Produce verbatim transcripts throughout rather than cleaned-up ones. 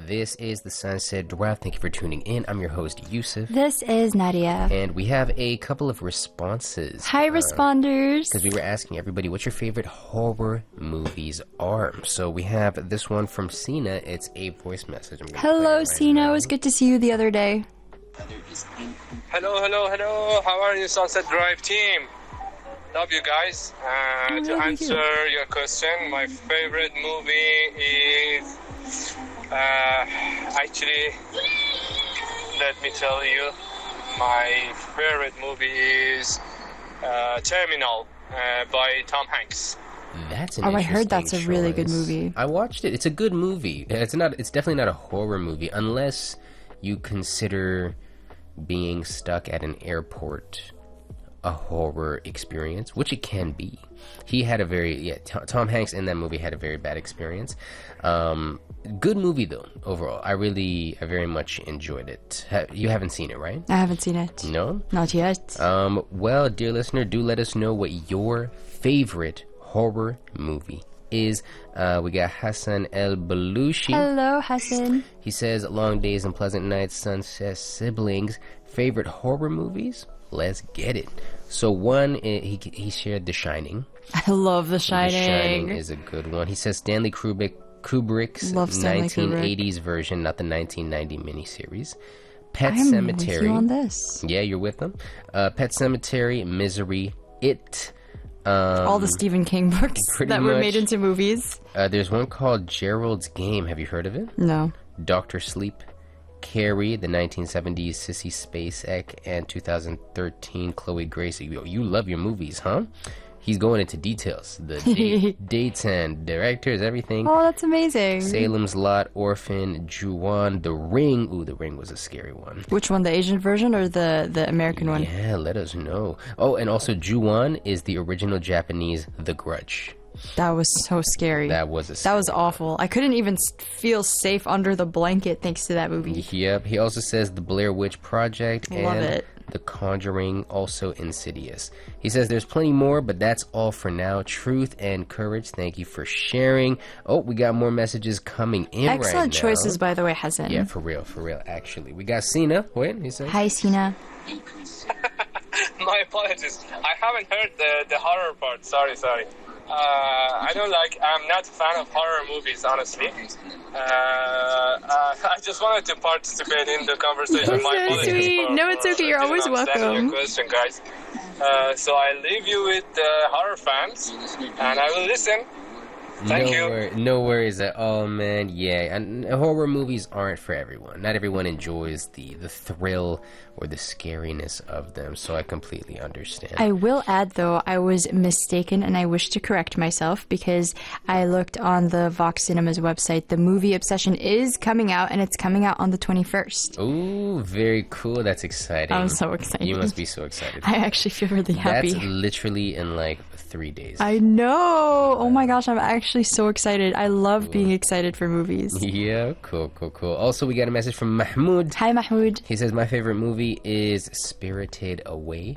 This is the Sunset Drive. Thank you for tuning in. I'm your host, Yusuf. This is Nadia. And we have a couple of responses. Hi, uh, responders. Because we were asking everybody what your favorite horror movies are. So we have this one from Sina. It's a voice message. Hello, right Sina. Now. It was good to see you the other day. Hello, hello, hello. How are you, Sunset Drive team? Love you guys. Uh, to answer you. your question, my favorite movie is uh, actually, let me tell you, my favorite movie is uh, Terminal uh, by Tom Hanks. That's an oh, I heard that's choice. a really good movie. I watched it. It's a good movie. It's not. It's definitely not a horror movie unless you consider being stuck at an airport a horror experience, which it can be. He had a very yeah Tom, Tom Hanks in that movie had a very bad experience. Um, good movie though overall. I really I very much enjoyed it. Ha- you haven't seen it, right? I haven't seen it. No, not yet. Um, well, dear listener, do let us know what your favorite horror movie is. Uh, we got Hassan El Balushi. Hello, Hassan. He says, long days and pleasant nights, Sunset Siblings. Favorite horror movies? Let's get it. So one, he he shared The Shining. I love The Shining. The Shining is a good one. He says Stanley Kubrick, Kubrick's nineteen eighties Kubrick. version, not the nineteen ninety miniseries. Pet I'm Sematary. With you on this. Yeah, you're with them. Uh, Pet Sematary, Misery, It. Um, All the Stephen King books that were much. made into movies. Uh, there's one called Gerald's Game. Have you heard of it? No. Doctor Sleep. Carrie, the nineteen seventies Sissy Spacek, and two thousand thirteen Chloe Grace. You, you love your movies, huh? He's going into details. The date, dates and directors, everything. Oh, that's amazing. Salem's Lot, Orphan, Ju-on, The Ring. Ooh, The Ring was a scary one. Which one, the Asian version or the, the American one? Yeah, let us know. Oh, and also Ju-on is the original Japanese The Grudge. That was so scary. That was a That was awful. I couldn't even feel safe under the blanket thanks to that movie. Yep. He also says The Blair Witch Project Love and it. The Conjuring, also Insidious. He says there's plenty more, but that's all for now. Truth and courage. Thank you for sharing. Oh, we got more messages coming in right now. Excellent choices, by the way, Hassan. Yeah, for real, for real, actually. We got Sina. Wait, he says. Hi, Sina. My apologies. I haven't heard the, the horror part. Sorry, sorry. Uh, I don't like, I'm not a fan of horror movies, honestly. Uh, uh, I just wanted to participate in the conversation. That's My so apologies sweet. for, No, it's for okay. You're always welcome. Your question, guys. Uh, so I leave you with the horror fans, and I will listen. Thank no you. Wor- no worries at all, man. Yeah, and horror movies aren't for everyone. Not everyone enjoys the, the thrill or the scariness of them, so I completely understand. I will add, though, I was mistaken, and I wish to correct myself, because I looked on the Vox Cinemas website. The movie Obsession is coming out, and it's coming out on the twenty-first. Ooh, very cool. That's exciting. I'm so excited. You must be so excited. I actually feel really happy. That's literally in like three days. I know. Oh my gosh, I'm actually so excited. I love cool. being excited for movies. Yeah, cool, cool, cool. Also, we got a message from Mahmoud. Hi, Mahmoud. He says, my favorite movie is Spirited Away.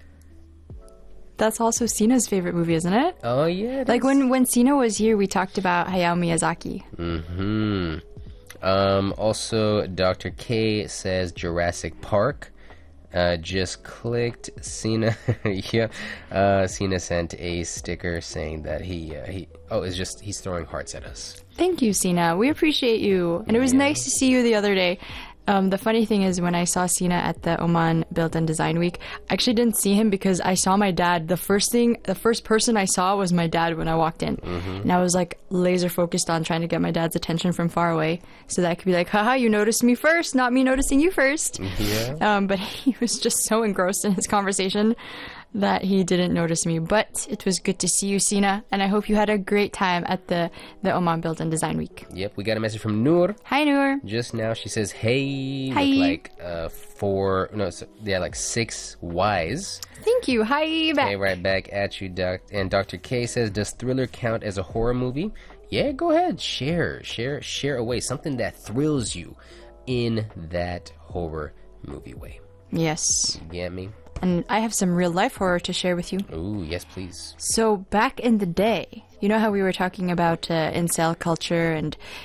That's also Sina's favorite movie, isn't it? Oh, yeah. Like when, when Sina was here, we talked about Hayao Miyazaki. Mm-hmm. Um, also, Doctor K says Jurassic Park. Uh, just clicked. Sina, yeah. Uh, Sina sent a sticker saying that he, uh, he. Oh, it's just he's throwing hearts at us. Thank you, Sina. We appreciate you, and it was yeah. nice to see you the other day. Um, the funny thing is, when I saw Sina at the Oman Built and Design Week, I actually didn't see him because I saw my dad. The first thing, the first person I saw was my dad when I walked in. Mm-hmm. And I was like laser focused on trying to get my dad's attention from far away so that I could be like, haha, you noticed me first, not me noticing you first. Yeah. Um, but he was just so engrossed in his conversation that he didn't notice me. But it was good to see you, Sina, and I hope you had a great time at the, the Oman Built and Design Week. Yep, we got a message from Noor. Hi, Noor. Just now, she says, hey, Hi. with like uh, four, no, so, yeah, like six Y's. Thank you. Hi, back. Hey, right back at you, Doc. And Doctor K says, does Thriller count as a horror movie? Yeah, go ahead, share, share, share away. Something that thrills you in that horror movie way. Yes. You get me? And I have some real life horror to share with you. Ooh, yes, please. So back in the day, you know how we were talking about uh, incel culture and